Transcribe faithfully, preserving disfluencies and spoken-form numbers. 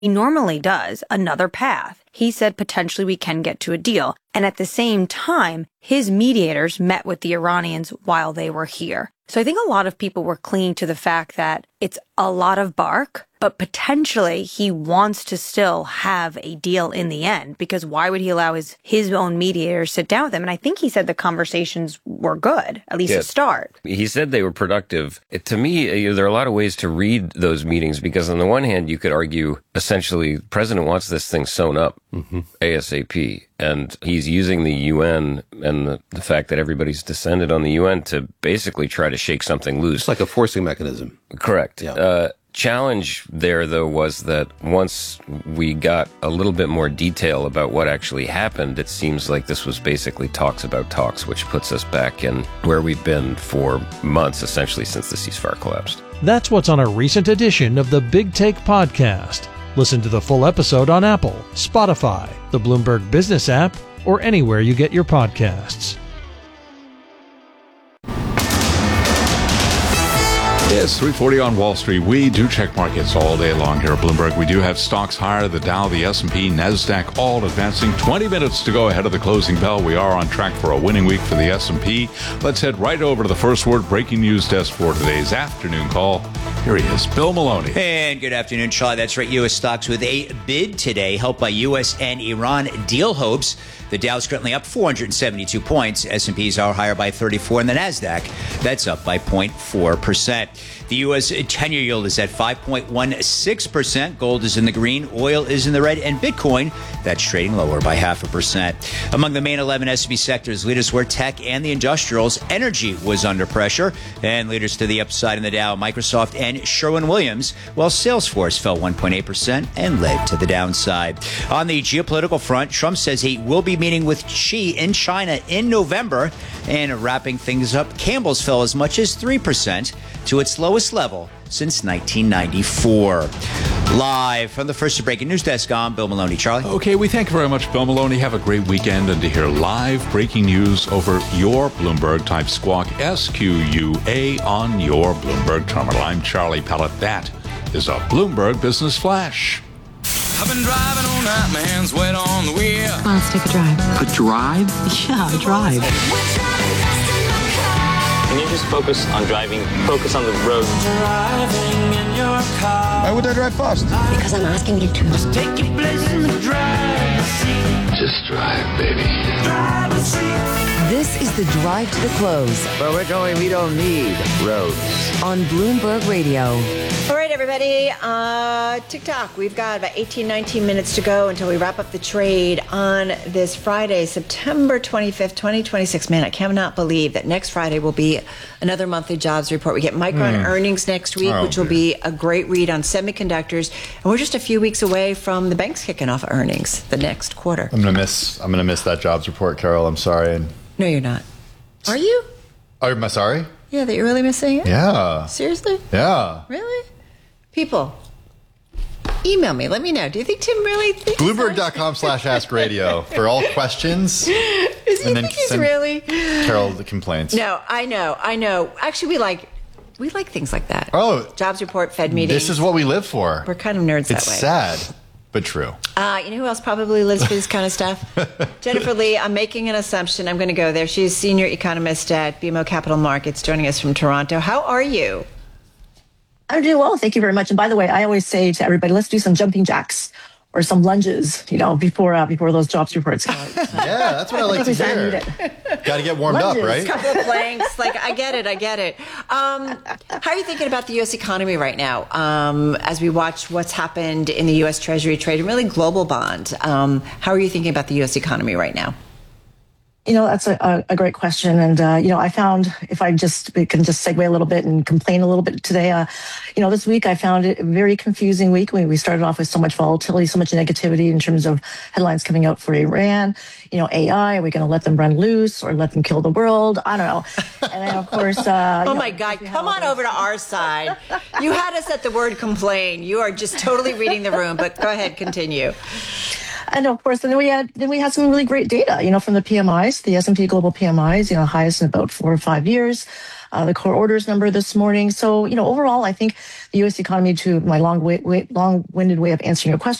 he normally does another path. He said potentially we can get to a deal. And at the same time, his mediators met with the Iranians while they were here. So I think a lot of people were clinging to the fact that it's a lot of bark, but potentially he wants to still have a deal in the end, because why would he allow his, his own mediators sit down with him? And I think he said the conversations were good, at least yeah. to start. He said they were productive. It, to me, you know, there are a lot of ways to read those meetings, because on the one hand, you could argue essentially the president wants this thing sewn up mm-hmm. ASAP. And he's using the U N and the, the fact that everybody's descended on the U N to basically try to shake something loose. It's like a forcing mechanism. Correct. Yeah. Uh, challenge there, though, was that once we got a little bit more detail about what actually happened, it seems like this was basically talks about talks, which puts us back in where we've been for months, essentially since the ceasefire collapsed. That's what's on a recent edition of the Big Take podcast. Listen to the full episode on Apple, Spotify, the Bloomberg Business app, or anywhere you get your podcasts. It's three forty on Wall Street. We do check markets all day long here at Bloomberg. We do have stocks higher, the Dow, the S and P, NASDAQ, all advancing. twenty minutes to go ahead of the closing bell. We are on track for a winning week for the S and P. Let's head right over to the First Word breaking news desk for today's afternoon call. Here he is, Bill Maloney. And good afternoon, Charlie. That's right. U S stocks with a bid today, helped by U S and Iran deal hopes. The Dow's currently up four hundred seventy-two points. S and P's are higher by thirty-four, and the NASDAQ, that's up by zero point four percent. The U S ten-year yield is at five point one six percent. Gold is in the green, oil is in the red, and Bitcoin, that's trading lower by half a percent. Among the main eleven S and P sectors, leaders were tech and the industrials. Energy was under pressure, and leaders to the upside in the Dow, Microsoft and Sherwin-Williams, while Salesforce fell one point eight percent and led to the downside. On the geopolitical front, Trump says he will be meeting with Xi in China in November. And wrapping things up, Campbell's fell as much as three percent to its lowest level since nineteen ninety-four. Live from the First Breaking News Desk, I'm Bill Maloney. Charlie? Okay, we thank you very much, Bill Maloney. Have a great weekend. And to hear live breaking news over your Bloomberg, type Squawk S Q U A on your Bloomberg terminal. I'm Charlie Pellet. That is a Bloomberg Business Flash. I've been driving all night, my hands wet on the wheel. Come on, let's take a drive. A drive? Yeah, a drive. Can you just focus on driving? Focus on the road. Driving in your car. Why would I drive fast? Because I'm asking you to. Just take your place in the driver's seat. Just drive, baby. Driver's seat. This is the Drive to the Close. Where we're going, we don't need roads. On Bloomberg Radio. All right, everybody. Uh, TikTok. We've got about eighteen, nineteen minutes to go until we wrap up the trade on this Friday, September twenty-fifth, twenty twenty-six. Man, I cannot believe that next Friday will be another monthly jobs report. We get Micron mm. earnings next week, oh, which will be a great read on semiconductors. And we're just a few weeks away from the banks kicking off earnings the next quarter. I'm gonna miss. I'm gonna miss that jobs report, Carol. I'm sorry. No, you're not. Are you? Oh, am I sorry? Yeah, that you're really missing it? Yeah. Seriously? Yeah. Really? People, email me. Let me know. Do you think Tim really thinks Bloomberg.com slash ask radio for all questions. Does he and then think he's send really? Carol the complaints. No, I know. I know. Actually, we like we like things like that. Oh. Jobs report, Fed meetings. This is what we live for. We're kind of nerds that it's way. It's sad, but true. Uh, you know who else probably lives for this kind of stuff? Jennifer Lee. I'm making an assumption. I'm going to go there. She's senior economist at B M O Capital Markets, joining us from Toronto. How are you? I'm doing well. Thank you very much. And by the way, I always say to everybody, let's do some jumping jacks or some lunges, you know, before uh, before those jobs reports come out. Yeah, that's what I like to hear. Got to get warmed lunges. up, right? A couple of planks. Like, I get it. I get it. Um, how are you thinking about the U S economy right now um, as we watch what's happened in the U S Treasury trade and really global bond? Um, how are you thinking about the U S economy right now? You know, that's a, a great question. And, uh, you know, I found, if I just we can just segue a little bit and complain a little bit today, uh, you know, this week I found it a very confusing week. We, we started off with so much volatility, so much negativity in terms of headlines coming out for Iran. You know, A I, are we going to let them run loose or let them kill the world? I don't know. And then, of course... Uh, oh, you my know, God. Come on over to our side. You had us at the word complain. You are just totally reading the room. But go ahead, continue. And of course, then we had then we had some really great data, you know, from the P M Is, the S and P Global P M Is, you know, highest in about four or five years. Uh, the core orders number this morning. So, you know, overall, I think the U S economy, to my long, way, way, long-winded way of answering your question,